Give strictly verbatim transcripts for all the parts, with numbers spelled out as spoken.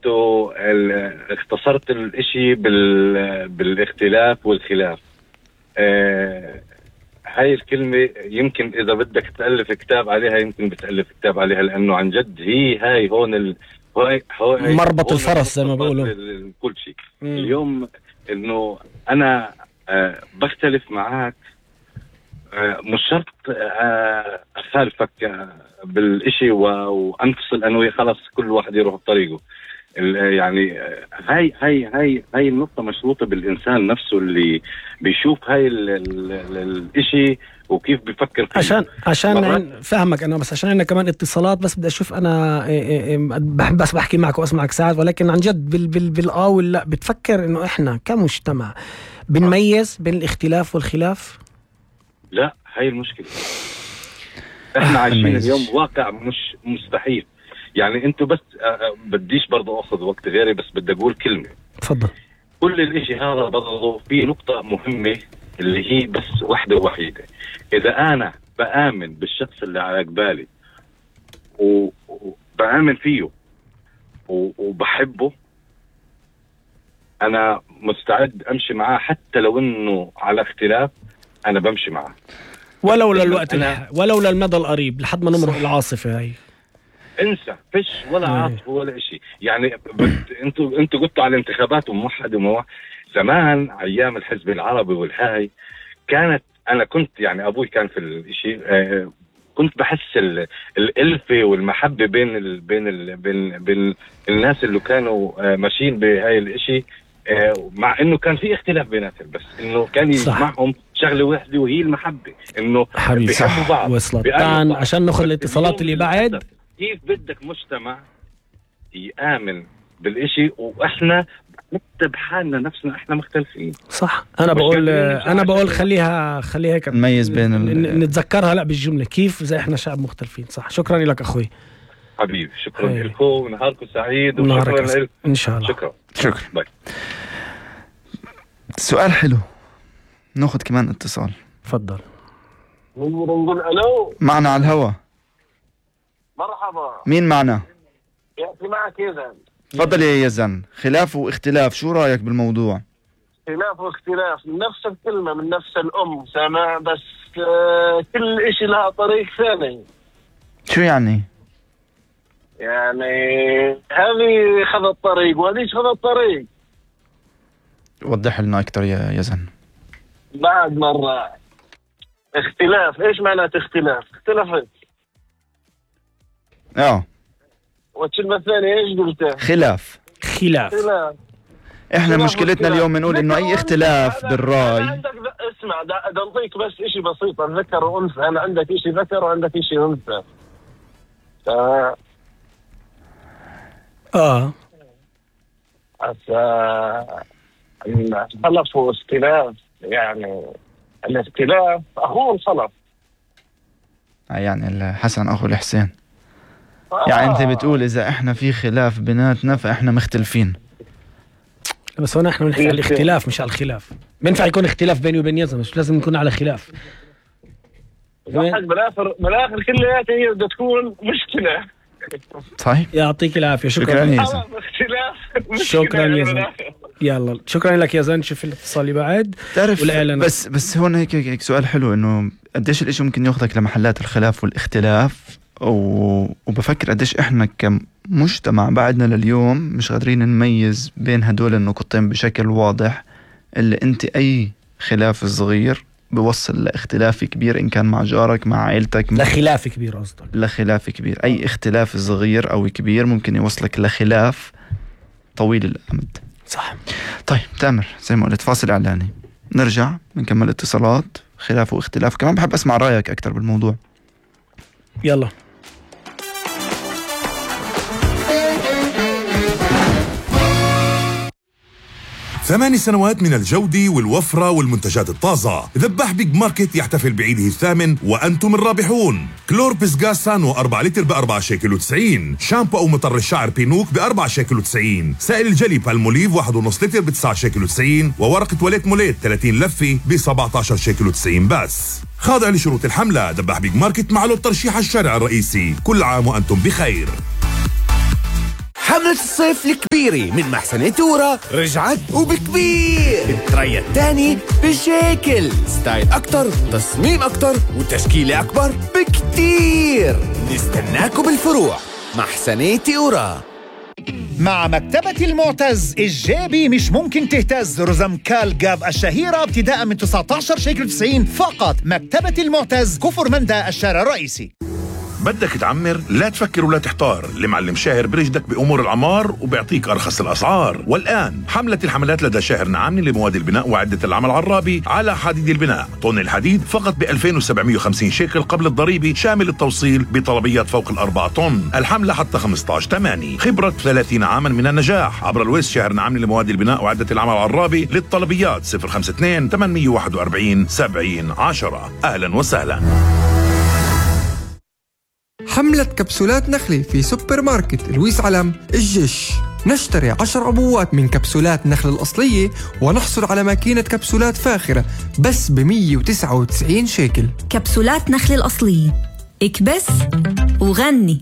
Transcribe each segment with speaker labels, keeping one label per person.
Speaker 1: انتوا اختصرت الاشي بال بالاختلاف والخلاف. اه هاي الكلمة يمكن إذا بدك تألف كتاب عليها يمكن بتألف كتاب عليها، لأنه عن جد هي هاي هون ال... هاي هاي
Speaker 2: مربط الفرس زي ما بقولوا
Speaker 1: كل شيء. اليوم إنه أنا آه بختلف معاك، آه مش شرط آه أخالفك آه بالإشي وأنفصل أنه خلاص كل واحد يروح بطريقه. يعني هاي هاي هاي هاي النقطة مشروطة بالإنسان نفسه اللي بيشوف هاي ال ال ال الإشي وكيف بيفكر فيه.
Speaker 2: عشان عشان فهمك أنا، بس عشان أنا كمان اتصالات، بس بدي أشوف أنا بحب بس بحكي معك وأسمعك ساعات، ولكن عن جد بال بال بالآول لا بتفكر إنه إحنا كمجتمع بنميز بين الاختلاف والخلاف؟
Speaker 1: لا، هاي المشكلة. إحنا عايشين اليوم واقع مش مستحيل. يعني انتوا بس بديش برضه اخذ وقت غيري، بس بدي اقول كلمه.
Speaker 2: تفضل.
Speaker 1: كل الاشي هذا برضه في نقطه مهمه اللي هي بس واحده وحيده. اذا انا بآمن بالشخص اللي على قبالي وبآمن فيه وبحبه، انا مستعد امشي معاه حتى لو انه على اختلاف، انا بمشي معاه
Speaker 2: ولو للوقت أنا... ولو للمدى القريب لحد ما نمرق العاصفه هاي.
Speaker 1: انسى فيش ولا عاطفه ولا شيء. يعني انتوا انتوا قلتوا على الانتخابات وموحد وموحد. زمان ايام الحزب العربي والهاي كانت، انا كنت يعني ابوي كان في الشيء، آه كنت بحس الالفه والمحبه بين ال بين ال بين بين الناس اللي كانوا آه ماشيين بهاي الاشي، آه مع انه كان في اختلاف بيناتهم، بس انه كان يجمعهم شغله واحده وهي المحبه، انه بيحبوا بعض.
Speaker 2: وصلت الآن عشان ناخذ الاتصالات اللي بعد.
Speaker 1: كيف بدك مجتمع يآمن بالإشي وإحنا نكتب حالنا نفسنا إحنا مختلفين؟
Speaker 2: صح. أنا بقول أنا بقول خليها خليها هيك
Speaker 3: نميز بين
Speaker 2: ال... نتذكرها لا بالجملة كيف زي إحنا شعب مختلفين. صح. شكرا لك أخوي
Speaker 1: حبيبي. شكرا لكم ونهاركم سعيد وشكرا لك
Speaker 2: إن شاء الله.
Speaker 1: شكرا
Speaker 3: شكرا.
Speaker 1: باي.
Speaker 3: سؤال حلو، ناخذ كمان اتصال.
Speaker 2: تفضل.
Speaker 4: نقول ألو.
Speaker 3: معنا على الهوا.
Speaker 4: مرحبا.
Speaker 3: مين معنا؟
Speaker 4: يحكي معك يزن.
Speaker 3: تفضل يا يزن. خلاف واختلاف، شو رأيك بالموضوع؟
Speaker 4: خلاف واختلاف من نفس الكلمة من نفس الأم سامع، بس آه كل إشي لها طريق ثاني.
Speaker 3: شو يعني؟
Speaker 4: يعني هذه خذت طريق وهذيش خذت طريق.
Speaker 3: وضح لنا أكتر يا يزن.
Speaker 4: بعد مرة اختلاف، إيش معنات اختلاف؟ اختلفت.
Speaker 3: اه
Speaker 4: والكلمة الثانية ايش قلتها؟
Speaker 3: خلاف.
Speaker 2: خلاف.
Speaker 4: خلاف.
Speaker 3: احنا خلاف مشكلتنا اليوم بنقول انه اي اختلاف بالرأي.
Speaker 4: عندك اسمع بدي اعطيك بس اشي بسيط، الذكر وانثى. انا عندك اشي ذكر وعندك اشي انثى. اه
Speaker 2: اه
Speaker 4: هسا الخلف واختلاف، يعني الاختلاف اخوه الخلف.
Speaker 3: يعني الحسن اخو الحسين. يعني انت بتقول اذا احنا في خلاف بيناتنا فاحنا مختلفين.
Speaker 2: بس هون احنا بنحكي على الاختلاف مش على الخلاف. بينفع يكون اختلاف بيني وبين يزن، مش لازم يكون على خلاف.
Speaker 4: بالاخر بالاخر كلياتها هي بدها تكون مشكله.
Speaker 3: صحيح.
Speaker 2: يعطيك العافيه. شكرا,
Speaker 3: شكرا يا زين.
Speaker 2: شكرا يا زين. يلا شكرا لك يا زين. شوف الاتصال اللي بعد.
Speaker 3: تعرف بس بس هون هيك, هيك سؤال حلو، انه قديش الاشي ممكن ياخذك لمحلات الخلاف والاختلاف، وبفكر قديش احنا كمجتمع بعدنا لليوم مش قادرين نميز بين هدول النقطتين بشكل واضح. اللي انت اي خلاف صغير بوصل لاختلاف كبير، ان كان مع جارك مع عائلتك.
Speaker 2: لخلاف كبير قصدك؟
Speaker 3: لخلاف كبير. اي اختلاف صغير او كبير ممكن يوصلك لخلاف طويل الامد.
Speaker 2: صح.
Speaker 3: طيب تامر زي ما قلت فاصل اعلاني، نرجع نكمل اتصالات خلاف واختلاف. كمان بحب اسمع رايك اكتر بالموضوع.
Speaker 2: يلا.
Speaker 5: ثماني سنوات من الجودة والوفرة والمنتجات الطازة. ذبح بيج ماركت يحتفل بعيده الثامن وأنتم الرابحون. كلوربس غاز سانو أربعة لتر بأربعة شيكل وتسعين. شامبو أو مطر الشعر بينوك بأربعة شيكل وتسعين. سائل الجلي بالموليف واحد ونص لتر بتسعة شيكل وتسعين. وورقة تواليت موليت ثلاثين لفة بسبعة عشر شيكل وتسعين بس. خاضع لشروط الحملة. ذبح بيج ماركت مع له الترشيح الشارع الرئيسي. كل عام وأنتم بخير.
Speaker 6: حملة الصيف الكبيرة من محسن تورا رجعت وبكبير. التري الثاني بشكل ستايل أكتر، تصميم أكتر، وتشكيلة أكبر بكتير. نستناكم بالفروع. محسن تورا.
Speaker 7: مع مكتبة المعتز الجابي مش ممكن تهتز. رزم كال جاب الشهيرة ابتداء من تسعة عشر شيكل وتسعين فقط. مكتبة المعتز، كفر مندا، الشارع الرئيسي.
Speaker 5: بدك تعمر؟ لا تفكر ولا تحتار، المعلم شاهر برشدك بأمور العمار وبيعطيك أرخص الأسعار. والآن حملة الحملات لدى شاهر نعامني لمواد البناء وعدة العمل العرابي على حديد البناء. طن الحديد فقط ب ألفين وسبعمية وخمسين شيكل قبل الضريبة، شامل التوصيل بطلبيات فوق الأربعة طن. الحملة حتى خمسة عشر ثمانية. خبرة ثلاثين عاما من النجاح. عبر الويس شاهر نعامني لمواد البناء وعدة العمل العرابي. للطلبيات صفر خمسة اثنين ثمانمية واحد وأربعين سبعين عشرة. أهلا وسهلا.
Speaker 8: حملة كبسولات نخلة في سوبر ماركت لويس علم الجيش. نشتري عشر عبوات من كبسولات نخلة الأصلية ونحصل على ماكينة كبسولات فاخرة بس ب مية وتسعة وتسعين شيكل.
Speaker 9: كبسولات نخلة الأصلية، اكبس وغني.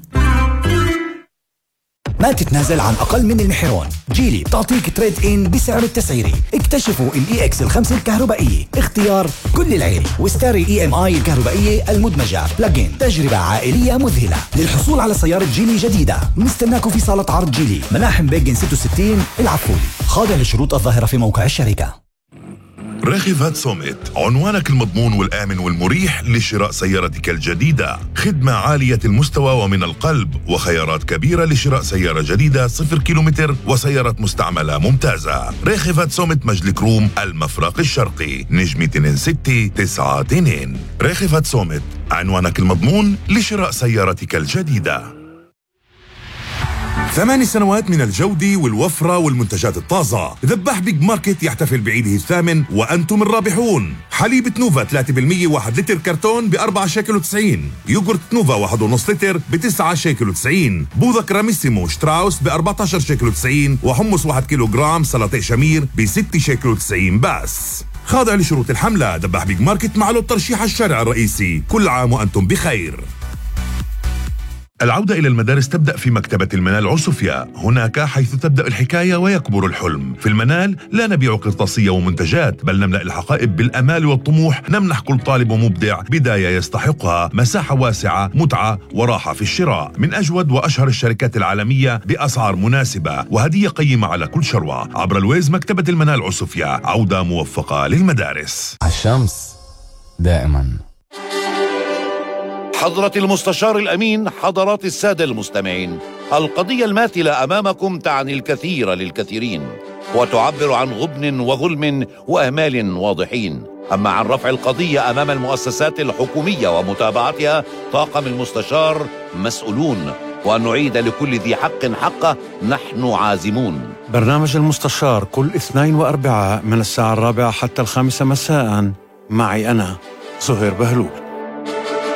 Speaker 10: ما تتنازل عن أقل من المحرون. جيلي بتعطيك تريد إن بسعر التسعيري. اكتشفوا الإي إكس الخمسة الكهربائية، اختيار كل العيلة. وستاري إي إم آي الكهربائية المدمجة بلاجين، تجربة عائلية مذهلة. للحصول على سيارة جيلي جديدة نستناكم في صالة عرض جيلي، ملاحم بيجن ستة وستين العفولي. خاضع لشروط الظاهرة في موقع الشركة.
Speaker 5: راخفات سوميت، عنوانك المضمون والآمن والمريح لشراء سيارتك الجديدة. خدمة عالية المستوى ومن القلب، وخيارات كبيرة لشراء سيارة جديدة صفر كيلومتر وسيارة مستعملة ممتازة. راخفات سوميت مجلك روم المفرق الشرقي، نجمة اثنين ستة تسعة اثنين. راخفات سوميت، عنوانك المضمون لشراء سيارتك الجديدة. ثماني سنوات من الجودة والوفرة والمنتجات الطازة. ذباح بيج ماركت يحتفل بعيده الثامن وأنتم الرابحون. حليب نوفا ثلاثة بالمية واحد لتر كرتون بأربعة شيكل وتسعين. يوغورت نوفا واحد ونص لتر بتسعة شيكل وتسعين. بوظة كراميسيمو شتراوس بأربعة عشر شيكل وتسعين. وحمص واحد كيلو جرام سلطة شمير بستة شيكل وتسعين بس. خاضع لشروط الحملة. ذباح بيج ماركت مع له ترشيح الشارع الرئيسي. كل عام وأنتم بخير. العودة إلى المدارس تبدأ في مكتبة المنال عسوفيا. هناك حيث تبدأ الحكاية ويكبر الحلم. في المنال لا نبيع قرطاسية ومنتجات، بل نملأ الحقائب بالأمال والطموح. نمنح كل طالب ومبدع بداية يستحقها، مساحة واسعة، متعة وراحة في الشراء، من أجود وأشهر الشركات العالمية بأسعار مناسبة وهدية قيمة على كل شروة. عبر الويز مكتبة المنال عسوفيا، عودة موفقة للمدارس.
Speaker 11: الشمس دائما.
Speaker 12: حضرة المستشار الأمين، حضرات السادة المستمعين، القضية الماثلة أمامكم تعني الكثير للكثيرين وتعبر عن غبن وظلم وأهمال واضحين. أما عن رفع القضية أمام المؤسسات الحكومية ومتابعتها، طاقم المستشار مسؤولون، وأن نعيد لكل ذي حق حقه نحن عازمون.
Speaker 13: برنامج المستشار كل اثنين وأربعاء من الساعة الرابعة حتى الخامسة مساء، معي أنا زهير بهلول.